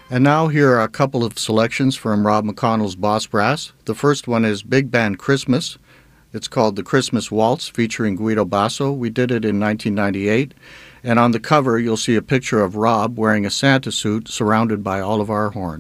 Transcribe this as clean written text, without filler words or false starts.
And now here are a couple of selections from Rob McConnell's Boss Brass. The first one is Big Band Christmas. It's called The Christmas Waltz, featuring Guido Basso. We did it in 1998. And on the cover, you'll see a picture of Rob wearing a Santa suit surrounded by all of our horns.